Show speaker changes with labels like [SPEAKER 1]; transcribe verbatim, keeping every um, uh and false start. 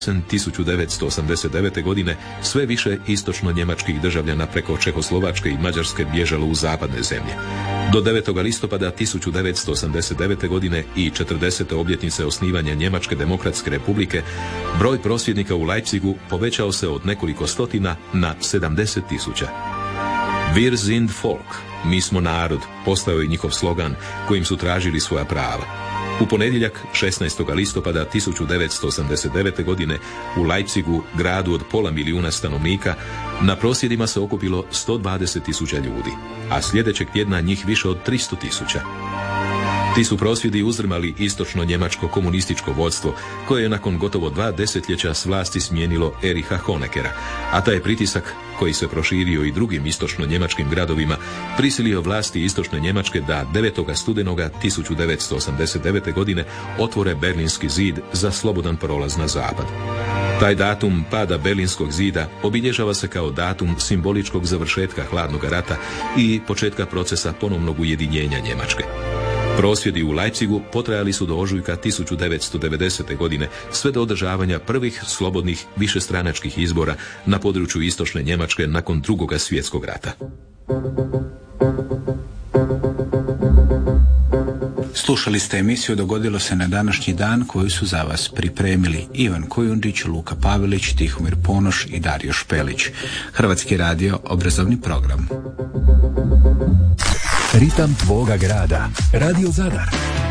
[SPEAKER 1] tisuću devetsto osamdeset devete. godine sve više istočno njemačkih državljana preko Čehoslovačke i Mađarske bježalo u zapadne zemlje. Do devetog listopada tisuću devetsto osamdeset devete. godine i četrdesete obljetnice osnivanja Njemačke demokratske republike, broj prosvjednika u Leipzigu povećao se od nekoliko stotina na sedamdeset tisuća. Wir sind Volk, mi smo narod, postao je njihov slogan kojim su tražili svoja prava. U ponedjeljak, šesnaestog listopada tisuću devetsto osamdeset devete. godine, u Leipzigu, gradu od pola milijuna stanovnika, na prosvjedima se okupilo sto dvadeset tisuća ljudi, a sljedećeg tjedna njih više od tristo tisuća. Ti su prosvjedi uzdrmali istočno njemačko komunističko vodstvo, koje je nakon gotovo dva desetljeća s vlasti smijenilo Ericha Honeckera, a taj pritisak, koji se proširio i drugim istočno njemačkim gradovima, prisilio vlasti istočne Njemačke da devetog studenoga tisuću devetsto osamdeset devete. godine otvore Berlinski zid za slobodan prolaz na zapad. Taj datum pada Berlinskog zida obilježava se kao datum simboličkog završetka hladnog rata i početka procesa ponovnog ujedinjenja Njemačke. Prosvjedi u Leipzigu potrajali su do ožujka tisuću devetsto devedesete. godine, sve do održavanja prvih slobodnih višestranačkih izbora na području istočne Njemačke nakon drugog svjetskog rata.
[SPEAKER 2] Slušali ste emisiju Dogodilo se na današnji dan, koju su za vas pripremili Ivan Kujundić, Luka Pavelić, Tihomir Ponoš i Dario Špelić. Hrvatski radio, obrazovni program.
[SPEAKER 3] Ritam tvoga grada. Radio Zadar.